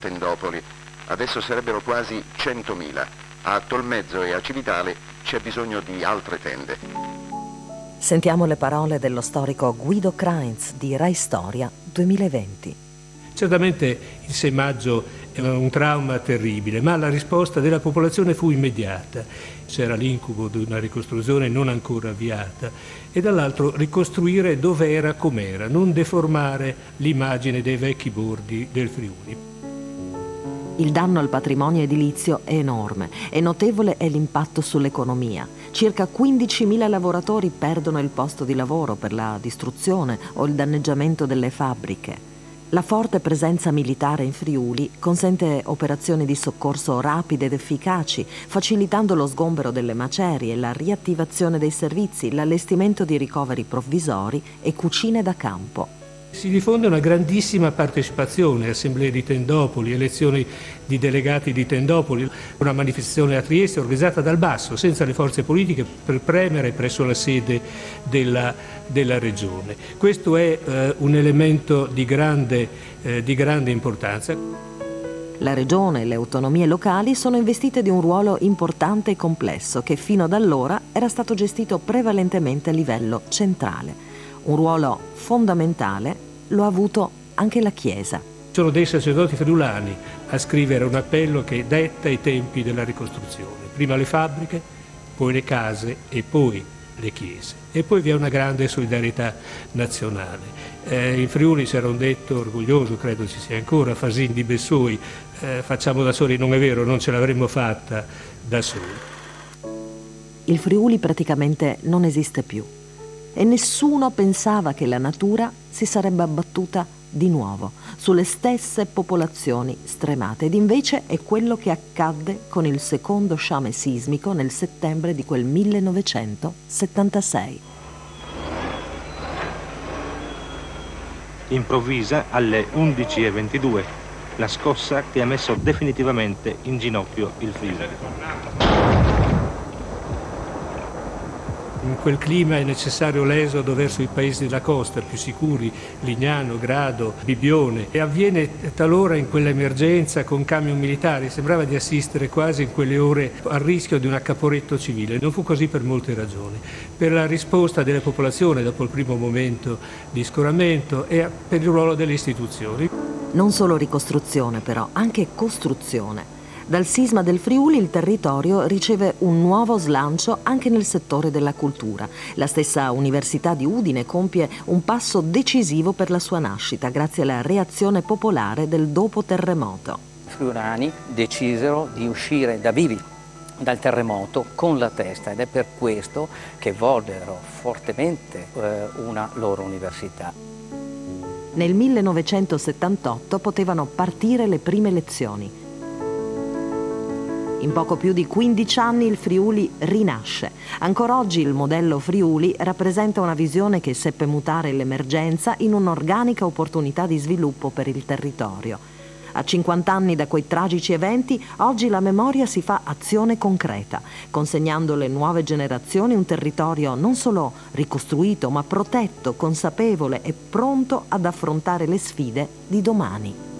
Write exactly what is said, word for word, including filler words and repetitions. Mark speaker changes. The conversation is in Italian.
Speaker 1: tendopoli, adesso sarebbero quasi centomila. A Tolmezzo e a Civitale c'è bisogno di altre tende.
Speaker 2: Sentiamo le parole dello storico Guido Krainz di Rai Storia duemilaventi.
Speaker 3: Certamente il sei maggio è un trauma terribile, ma la risposta della popolazione fu immediata. C'era l'incubo di una ricostruzione non ancora avviata e dall'altro ricostruire dove era com'era, non deformare l'immagine dei vecchi bordi del Friuli.
Speaker 2: Il danno al patrimonio edilizio è enorme e notevole è l'impatto sull'economia. Circa quindicimila lavoratori perdono il posto di lavoro per la distruzione o il danneggiamento delle fabbriche. La forte presenza militare in Friuli consente operazioni di soccorso rapide ed efficaci, facilitando lo sgombero delle macerie, la riattivazione dei servizi, l'allestimento di ricoveri provvisori e cucine da campo.
Speaker 3: Si diffonde una grandissima partecipazione, assemblee di tendopoli, elezioni di delegati di tendopoli, una manifestazione a Trieste organizzata dal basso, senza le forze politiche, per premere presso la sede della, della regione. Questo è eh, un elemento di grande, eh, di grande importanza.
Speaker 2: La regione e le autonomie locali sono investite di un ruolo importante e complesso che fino ad allora era stato gestito prevalentemente a livello centrale. Un ruolo fondamentale lo ha avuto anche la Chiesa.
Speaker 3: Sono dei sacerdoti friulani a scrivere un appello che detta i tempi della ricostruzione. Prima le fabbriche, poi le case e poi le chiese. E poi vi è una grande solidarietà nazionale. Eh, in Friuli c'era un detto orgoglioso, credo ci sia ancora, Fasin di Bessoi, eh, facciamo da soli, non è vero, non ce l'avremmo fatta da soli.
Speaker 2: Il Friuli praticamente non esiste più. E nessuno pensava che la natura si sarebbe abbattuta di nuovo sulle stesse popolazioni stremate, ed invece è quello che accadde con il secondo sciame sismico nel settembre di quel millenovecentosettantasei.
Speaker 4: Improvvisa alle undici e ventidue, la scossa che ha messo definitivamente in ginocchio il Friuli.
Speaker 3: In quel clima è necessario l'esodo verso i paesi della costa, più sicuri, Lignano, Grado, Bibbione, e avviene talora in quell'emergenza con camion militari. Sembrava di assistere quasi in quelle ore al rischio di un accaporetto civile. Non fu così per molte ragioni. Per la risposta della popolazione dopo il primo momento di scoramento e per il ruolo delle istituzioni.
Speaker 2: Non solo ricostruzione però, anche costruzione. Dal sisma del Friuli il territorio riceve un nuovo slancio anche nel settore della cultura. La stessa Università di Udine compie un passo decisivo per la sua nascita grazie alla reazione popolare del dopo terremoto.
Speaker 5: I friulani decisero di uscire da vivi dal terremoto con la testa, ed è per questo che vollero fortemente eh, una loro università.
Speaker 2: Nel millenovecentosettantotto potevano partire le prime lezioni. In poco più di quindici anni il Friuli rinasce. Ancora oggi il modello Friuli rappresenta una visione che seppe mutare l'emergenza in un'organica opportunità di sviluppo per il territorio. A cinquanta anni da quei tragici eventi, oggi la memoria si fa azione concreta, consegnando alle nuove generazioni un territorio non solo ricostruito, ma protetto, consapevole e pronto ad affrontare le sfide di domani.